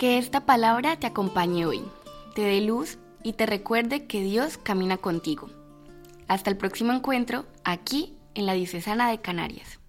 Que esta palabra te acompañe hoy, te dé luz y te recuerde que Dios camina contigo. Hasta el próximo encuentro aquí en la Diocesana de Canarias.